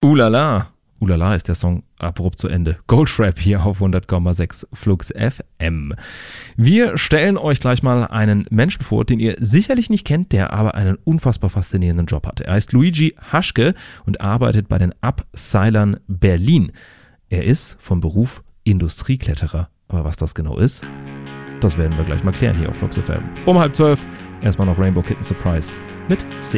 Ulala. Ulala ist der Song abrupt zu Ende. Goldfrapp hier auf 100,6 Flux FM. Wir stellen euch gleich mal einen Menschen vor, den ihr sicherlich nicht kennt, der aber einen unfassbar faszinierenden Job hat. Er heißt Luigi Haschke und arbeitet bei den Upsilern Berlin. Er ist vom Beruf Industriekletterer. Aber was das genau ist, das werden wir gleich mal klären hier auf Flux FM. Um 11:30 erstmal noch Rainbow Kitten Surprise mit